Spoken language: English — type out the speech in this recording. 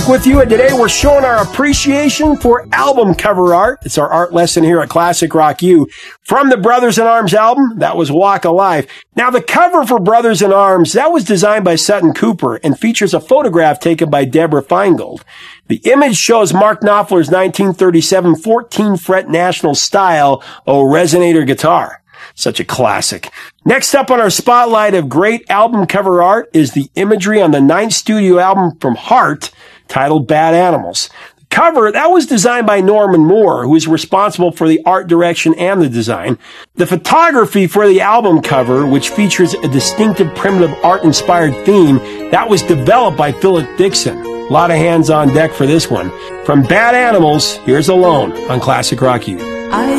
with you, and today we're showing our appreciation for album cover art. It's our art lesson here at Classic Rock U. From the Brothers in Arms album, that was Walk Alive. Now, the cover for Brothers in Arms, that was designed by Sutton Cooper and features a photograph taken by Deborah Feingold. The image shows Mark Knopfler's 1937 14-fret National Style Resonator guitar. Such a classic. Next up on our spotlight of great album cover art is the imagery on the 9th studio album from Heart titled Bad Animals. The cover, that was designed by Norman Moore, who is responsible for the art direction and the design. The photography for the album cover, which features a distinctive primitive art-inspired theme, that was developed by Philip Dixon. A lot of hands on deck for this one. From Bad Animals, here's Alone on Classic Rock U.